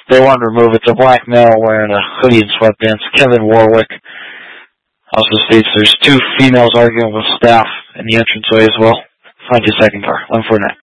they want to remove it. It's a black male wearing a hoodie and sweatpants. Kevin Warwick also states there's two females arguing with staff in the entranceway as well. Find your second car. 149.